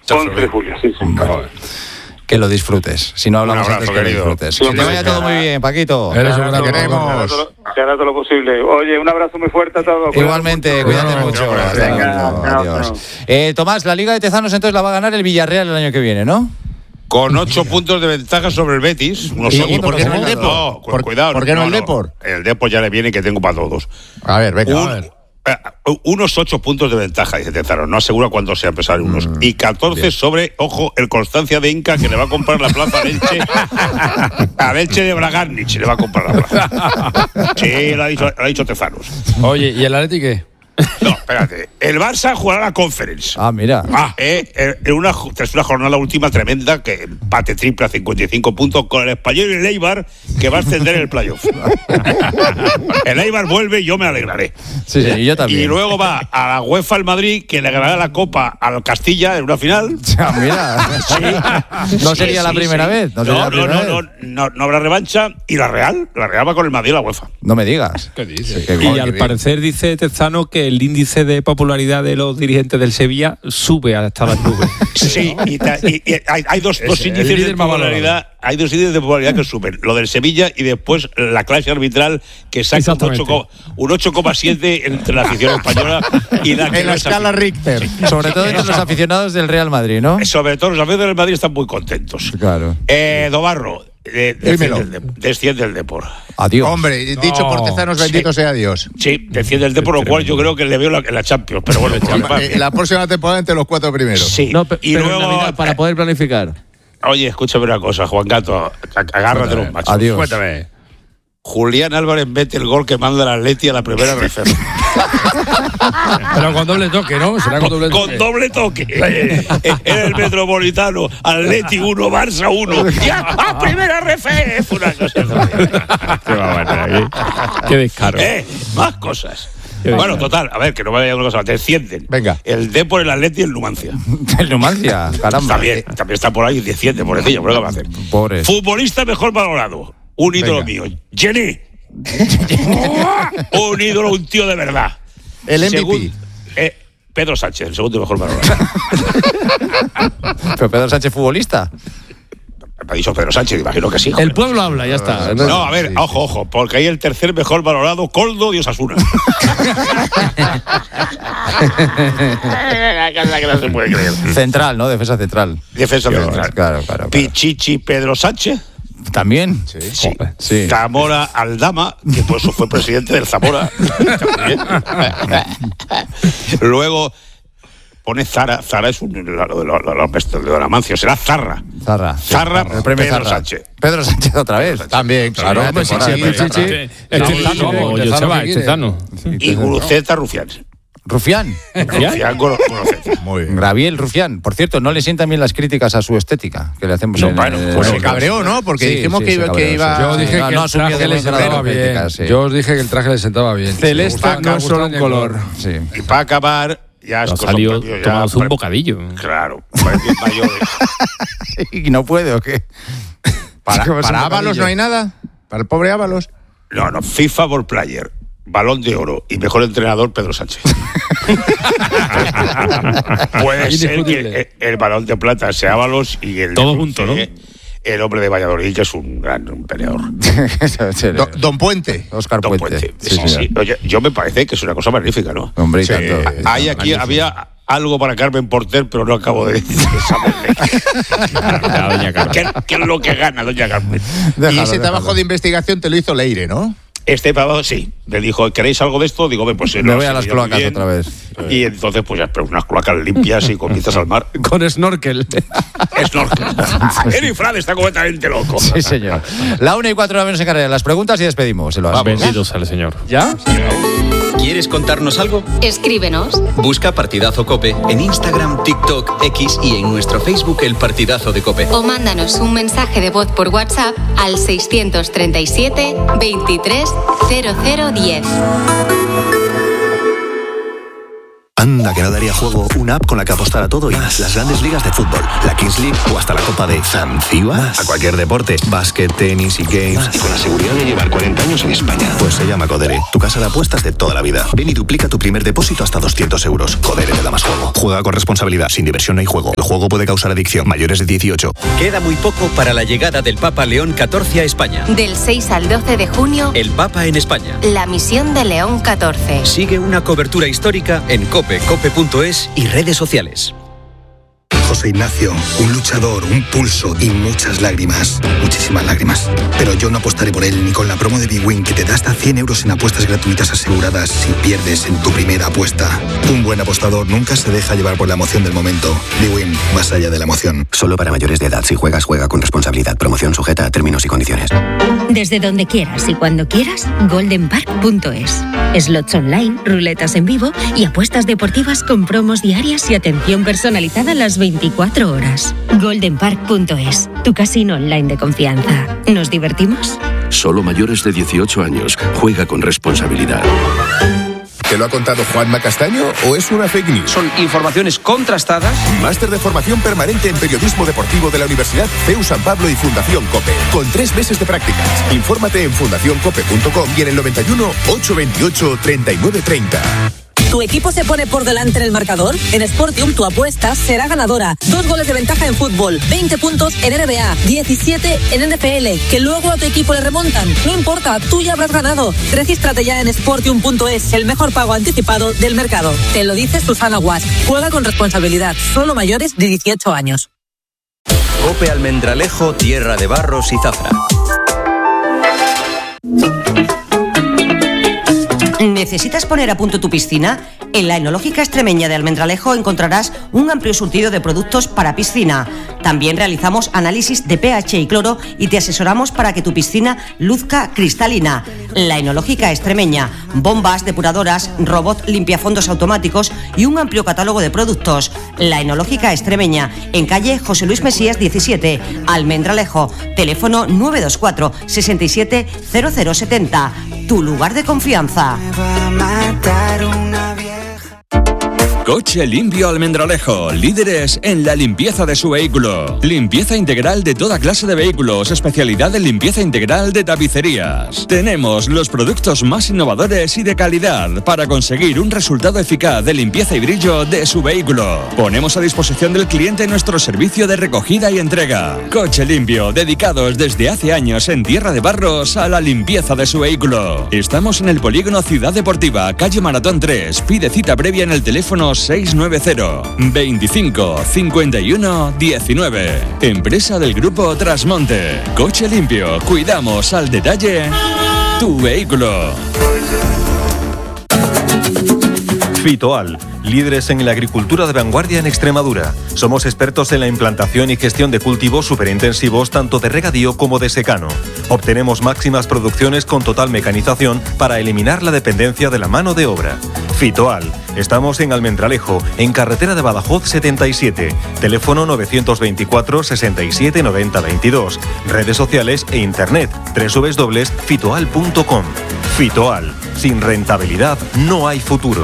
11 de julio, sí. Que lo disfrutes. Si no hablamos antes, que lo disfrutes. Que te vaya todo muy bien, Paquito. Eres un gran queremos. Se hará todo lo posible. Oye, un abrazo muy fuerte a todos. Igualmente, cuídate mucho. Adiós. Tomás, la Liga de Tezanos entonces la va a ganar el Villarreal el año que viene, ¿no? Con 8 puntos de ventaja sobre el Betis. ¿Y por qué no el Depor? Cuidado. ¿Por qué no el Depor? El Depor ya le viene que tengo para todos. A ver, venga. Unos 8 puntos de ventaja, dice Tezanos. No asegura cuánto sea pesar unos. Y 14 bien. Sobre, ojo, el Constancia de Inca, que le va a comprar la plaza a Elche de Bragarnich. Le va a comprar la plaza. Sí, lo ha dicho Tezanos. Oye, ¿y el Atleti qué? No, espérate. El Barça jugará la Conference. Ah, mira. Tras una jornada última tremenda, que empate triple a 55 puntos con el Español y el Eibar, que va a ascender el playoff. El Eibar vuelve y yo me alegraré. Sí, y yo también. Y luego va a la UEFA el Madrid, que le ganará la Copa al Castilla en una final. Mira. Sí. No sería la primera vez. No habrá revancha. Y la Real va con el Madrid a la UEFA. No me digas. ¿Qué dices? Y al parecer dice Tezano que el índice de popularidad de los dirigentes del Sevilla sube hasta las nubes. Sí, y hay dos índices de popularidad. Hay dos índices de popularidad que suben. Lo del Sevilla y después la clase arbitral, que saca un 8,7 entre la afición española y la que en la escala Richter. Sí. Sobre todo entre los aficionados del Real Madrid, ¿no? Sobre todo los aficionados del Madrid están muy contentos. Claro. Dobarro. Desciende el Depor. Adiós. Hombre, dicho por Tezanos, bendito sea Dios. Sí, desciende el Depor, lo cual yo creo que le veo en la Champions. Pero bueno, la próxima temporada entre los 4 primeros. Sí. No, y pero luego, Navidad, para poder planificar. Oye, escúchame una cosa, Juan Gato, agárrate los machos. Adiós. Cuéntame. Julián Álvarez mete el gol que manda el Atleti a la primera reserva. Pero con doble toque, ¿no? ¿Será con doble toque? Con doble toque. En el Metropolitano, Atleti 1, Barça 1. ¡Ya! ¡A primera refe! Fue una cosa. Qué barbaridad. Qué descaro. Más cosas. Bueno, total, a ver, que no me vaya una cosa. Descienden. Venga. El Depor, el Atleti y el Numancia. El Numancia, caramba. También está por ahí, desciende, pobrecillo. ¿Pero qué va a hacer? Pobres. Futbolista mejor valorado. Un ídolo mío. Jenny. Un ídolo, un tío de verdad. El MVP. Pedro Sánchez, el segundo mejor valorado. ¿Pero Pedro Sánchez futbolista? Me ha dicho Pedro Sánchez, imagino que sí. El pueblo habla, ya está. No, a ver, ojo, porque hay el tercer mejor valorado, Koldo de Osasuna. Que no se puede creer. Central, ¿no? Defensa central. Defensa central. Claro. Pichichi Pedro Sánchez. ¿También? Sí. Zamora Aldama, que por eso fue presidente del Zamora. Luego pone Zara. Zara es de la Mancio. Será Zarra. Zarra, el premio Pedro Zarra. Sánchez. Pedro Sánchez otra vez. También, claro. Y Guruceta Rufián. ¿Rufián? Muy bien. Gabriel Rufián. Por cierto, no le sientan bien las críticas a su estética que le hacemos. Pues se cabreó, ¿no? Porque dijimos que iba. Yo dije que el traje le sentaba bien. Yo os dije que el traje le sentaba bien. Celeste no es solo un color. Sí. Y para acabar, ya es salió tomándose un bocadillo. Claro. ¿Y no puede o qué? ¿Para Ábalos no hay nada? ¿Para el pobre Ábalos? No. FIFA Ball Player. Balón de Oro y mejor entrenador Pedro Sánchez. Puede ser que el Balón de Plata sea Ábalos y el todo junto, ¿no? El hombre de Valladolid, que es un gran peleador. Don Puente. Óscar Puente. Sí. Oye, yo me parece que es una cosa magnífica, ¿no? Hombre, sí, hay aquí, había algo para Carmen Porter, pero no acabo de saber. ¿Qué es lo que gana doña Carmen? Y ese trabajo de investigación te lo hizo Leire, ¿no? Este pavo, sí. Le dijo, ¿queréis algo de esto? Digo, pues me voy a las cloacas otra vez. Y entonces, pues ya, pero unas cloacas limpias y comienzas al mar. Con snorkel. El infrad está completamente loco. Sí, señor. 1:04 menos en carrera. Las preguntas y despedimos. Benditos al Señor. ¿Ya? ¿Quieres contarnos algo? Escríbenos. Busca Partidazo COPE en Instagram, TikTok, X y en nuestro Facebook El Partidazo de COPE. O mándanos un mensaje de voz por WhatsApp al 637 23 0010. Anda, que no daría juego una app con la que apostar a todo y más. Las grandes ligas de fútbol, la Kings League o hasta la Copa de Zanzíbar. A cualquier deporte, básquet, tenis y games. Y con la seguridad de llevar 40 años en España. Pues se llama Codere, tu casa de apuestas de toda la vida. Ven y duplica tu primer depósito hasta 200 euros. Codere te da más juego. Juega con responsabilidad, sin diversión no hay juego. El juego puede causar adicción. Mayores de 18. Queda muy poco para la llegada del Papa León XIV a España. Del 6 al 12 de junio, El Papa en España. la misión de León XIV. Sigue una cobertura histórica en COPE, cope.es y redes sociales. José Ignacio, un luchador, un pulso y muchas lágrimas. Muchísimas lágrimas. Pero yo no apostaré por él ni con la promo de Big Win que te da hasta 100 euros en apuestas gratuitas aseguradas si pierdes en tu primera apuesta. Un buen apostador nunca se deja llevar por la emoción del momento. Big Win, más allá de la emoción. Solo para mayores de edad. Si juegas, juega con responsabilidad. Promoción sujeta a términos y condiciones. Desde donde quieras y cuando quieras, goldenpark.es. Slots online, ruletas en vivo y apuestas deportivas con promos diarias y atención personalizada las 24 horas. goldenpark.es, tu casino online de confianza. ¿Nos divertimos? Solo mayores de 18 años. Juega con responsabilidad. ¿Te lo ha contado Juanma Castaño o es una fake news? Son informaciones contrastadas. Máster de formación permanente en periodismo deportivo de la Universidad CEU San Pablo y Fundación COPE. Con 3 meses de prácticas. Infórmate en fundacioncope.com y en el 91 828 3930. ¿Tu equipo se pone por delante en el marcador? En Sportium tu apuesta será ganadora. 2 goles de ventaja en fútbol, 20 puntos en NBA, 17 en NFL. Que luego a tu equipo le remontan. No importa, tú ya habrás ganado. Regístrate ya en Sportium.es, el mejor pago anticipado del mercado. Te lo dice Susana Guas. Juega con responsabilidad. Solo mayores de 18 años. COPE Almendralejo, Tierra de Barros y Zafra. ¿Necesitas poner a punto tu piscina? En la Enológica Extremeña de Almendralejo encontrarás un amplio surtido de productos para piscina. También realizamos análisis de pH y cloro y te asesoramos para que tu piscina luzca cristalina. La Enológica Extremeña, bombas, depuradoras, robot limpiafondos automáticos y un amplio catálogo de productos. La Enológica Extremeña, en calle José Luis Mesías 17, Almendralejo. Teléfono 924 67 0070. Tu lugar de confianza. Coche Limpio Almendralejo, líderes en la limpieza de su vehículo. Limpieza integral de toda clase de vehículos, especialidad en limpieza integral de tapicerías. Tenemos los productos más innovadores y de calidad para conseguir un resultado eficaz de limpieza y brillo de su vehículo. Ponemos a disposición del cliente nuestro servicio de recogida y entrega. Coche Limpio, dedicados desde hace años en Tierra de Barros a la limpieza de su vehículo. Estamos en el Polígono Ciudad Deportiva, calle Maratón 3. Pide cita previa en el teléfono 690 25 51 19. Empresa del Grupo Trasmonte. Coche Limpio. Cuidamos al detalle tu vehículo. Fitoal, líderes en la agricultura de vanguardia en Extremadura. Somos expertos en la implantación y gestión de cultivos superintensivos tanto de regadío como de secano. Obtenemos máximas producciones con total mecanización para eliminar la dependencia de la mano de obra. Fitoal, estamos en Almendralejo, en carretera de Badajoz 77, teléfono 924 67 90 22, redes sociales e internet www.fitoal.com. Fitoal, sin rentabilidad no hay futuro.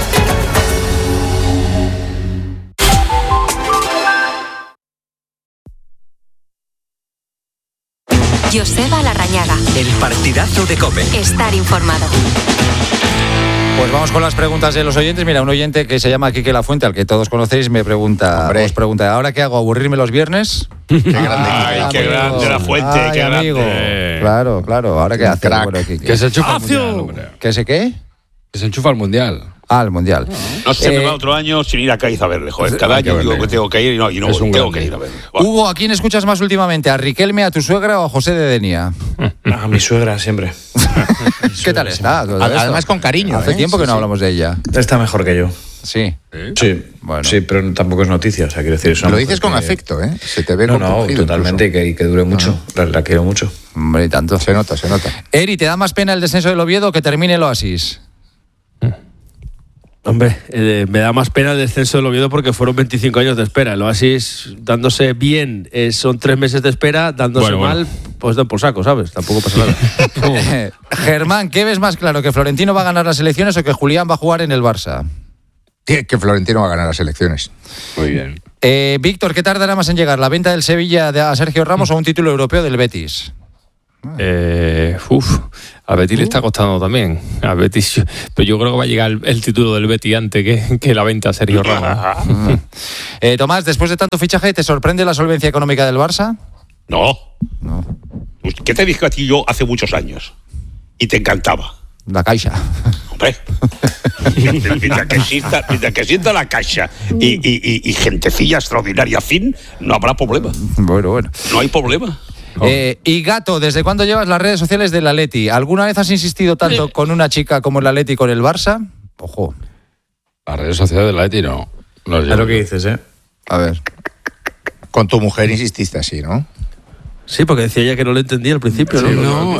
Joseba Larrañaga. El partidazo de COPE. Estar informado. Pues vamos con las preguntas de los oyentes. Mira, un oyente que se llama Quique Lafuente, al que todos conocéis, me pregunta, os pregunta, ¿ahora qué hago? ¿Aburrirme los viernes? Qué grande Lafuente, qué grande. Claro, ¿ahora qué hace? Bueno, que se enchufa al mundial, hombre. ¿Qué sé qué? Que se enchufa al mundial. Al mundial. No sé, me va otro año sin ir a Cádiz a verle, joder. Cada año digo que tengo que ir y no tengo que ir a verle. Hugo, ¿a quién escuchas más últimamente? ¿A Riquelme, a tu suegra o a José de Denia? A mi suegra siempre. ¿Qué tal está? Además con cariño. Hace tiempo que no hablamos de ella. Está mejor que yo. Sí. Sí, bueno. Sí, pero tampoco es noticia, o sea, quiero decir eso. Lo dices con afecto, ¿eh? Se te ve totalmente, y que dure mucho. La quiero mucho. Hombre, y tanto. Se nota. Eri, ¿te da más pena el descenso del Oviedo o que termine el Oasis? Hombre, me da más pena el descenso del Oviedo porque fueron 25 años de espera. El Oasis, dándose bien, son 3 meses de espera, dándose mal, pues dan por saco, ¿sabes? Tampoco pasa nada. Germán, ¿qué ves más claro? ¿Que Florentino va a ganar las elecciones o que Julián va a jugar en el Barça? Que Florentino va a ganar las elecciones. Muy bien. Víctor, ¿qué tardará más en llegar? ¿La venta del Sevilla a Sergio Ramos o un título europeo del Betis? A Betis le está costando también. A Betis, pero yo creo que va a llegar el título del Betis antes que la venta a Sergio Ramos. Tomás, después de tanto fichaje, ¿te sorprende la solvencia económica del Barça? No. ¿Qué te dije a ti yo hace muchos años? Y te encantaba. La Caixa. Hombre. mientras que exista la Caixa y gentecilla extraordinaria, fin, no habrá problema. Bueno. No hay problema. Y Gato, ¿desde cuándo llevas las redes sociales del Atleti? ¿Alguna vez has insistido tanto con una chica como el Atleti con el Barça? Ojo. Las redes sociales del Atleti no. Es lo que dices, ¿eh? A ver. Con tu mujer insististe así, ¿no? Sí, porque decía ella que no lo entendía al principio, ¿no?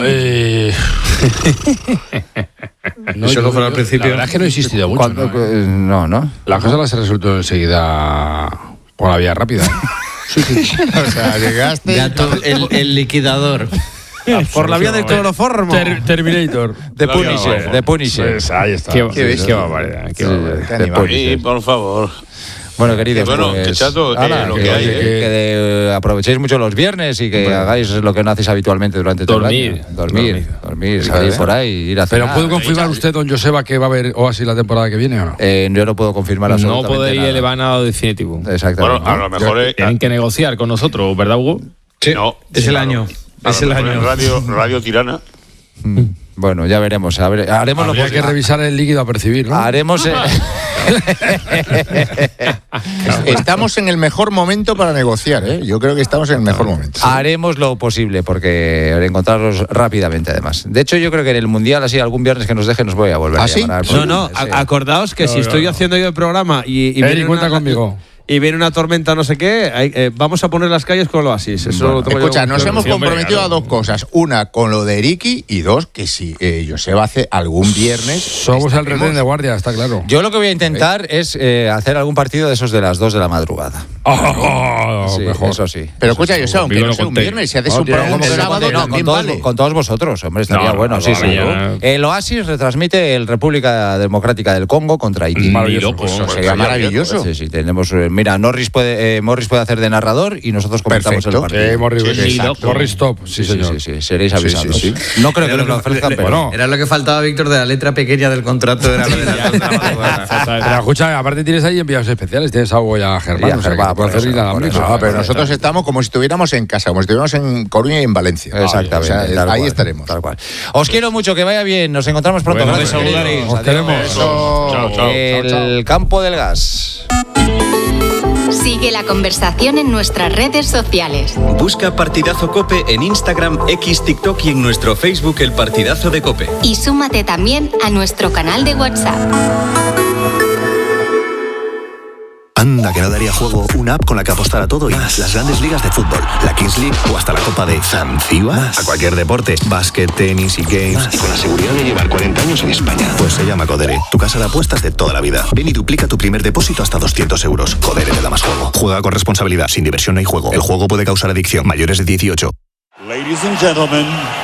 No, eso no fue al principio. La verdad es que no he insistido mucho. No. Las cosas las resuelto enseguida con la vía rápida. Sí. O sea, llegaste... Gato, el liquidador. Por la vía del cloroformo. Terminator. De Punisher. Pues ahí está. Qué barbaridad. Sí, por favor. Bueno, queridos, que chato, lo que hay. Que aprovechéis mucho los viernes y que hagáis lo que no hacéis habitualmente durante todo el año. Dormir, salir por ahí, ir a cenar. Pero ¿puede confirmar usted, don Joseba, que va a haber Oasis la temporada que viene o no? Yo no puedo confirmar absolutamente nada. No podéis elevar nada definitivo. Exactamente. Bueno, a lo mejor tienen que negociar con nosotros, ¿verdad, Hugo? Sí, no, es el año. Es el año. Radio Tirana. Bueno, ya veremos. Haremos Habría que revisar el líquido a percibir, ¿no? Haremos... Estamos en el mejor momento para negociar, ¿eh? Yo creo que estamos en el mejor momento. Haremos lo posible porque encontrarlos rápidamente, además. De hecho, yo creo que en el Mundial, así algún viernes que nos deje, nos voy a volver a llamar. No, acordaos que si estoy haciendo yo el programa y viene cuenta conmigo. Y viene una tormenta no sé qué, vamos a poner las calles con el Oasis. Eso escucha, nos hemos comprometido a dos cosas. Una, con lo de Eriki, y dos, que si Joseba hace algún viernes... Somos el retén de guardia, está claro. Yo lo que voy a intentar es hacer algún partido de esos de las 2 de la madrugada. Sí, mejor. Eso sí. Pero escucha, Joseba, aunque no sea un viernes, si haces un programa el sábado, con todos vosotros, hombre, estaría bueno. Sí. El Oasis retransmite el República Democrática del Congo contra Haití. Maravilloso. Sería maravilloso. Sí, tenemos... Mira, Morris puede hacer de narrador y nosotros comentamos el partido. Morris top, sí, señor. Sí, seréis avisados. Sí. No creo que nos lo ofrezcan, pero no. Era lo que faltaba, Víctor, de la letra pequeña del contrato. Era lo de Pero escucha, aparte tienes ahí enviados especiales, tienes algo ya Germán, pero nosotros estamos como si estuviéramos en casa, como si estuviéramos en Coruña y en Valencia. Exactamente. O sea, ahí estaremos. Tal cual. Os quiero mucho, que vaya bien. Nos encontramos pronto. Gracias. Os queremos. El campo del gas. Sigue la conversación en nuestras redes sociales. Busca Partidazo COPE en Instagram, X, TikTok y en nuestro Facebook El Partidazo de COPE. Y súmate también a nuestro canal de WhatsApp. Anda, que no daría juego una app con la que apostar a todo y más. Las grandes ligas de fútbol, la Kings League o hasta la Copa de Zanzibar. A cualquier deporte, básquet, tenis y games. Y con la seguridad de llevar 40 años en España. Pues se llama Codere, tu casa de apuestas de toda la vida. Ven y duplica tu primer depósito hasta 200 euros. Codere te da más juego. Juega con responsabilidad, sin diversión no hay juego. El juego puede causar adicción. Mayores de 18. Ladies and gentlemen,